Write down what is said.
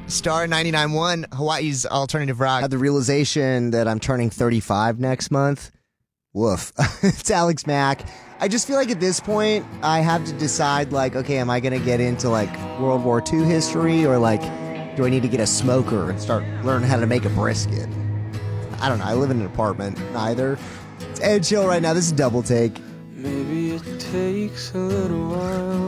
Star 99.1, Hawaii's alternative rock. I had the realization that I'm turning 35 next month. Woof. It's Alex Mack. I just feel like at this point, I have to decide, like, okay, am I going to get into, like, World War II history, or, like, do I need to get a smoker and start learning how to make a brisket? I don't know. I live in an apartment. Neither. It's Ed Chill right now. This is Double Take. Maybe it takes a little while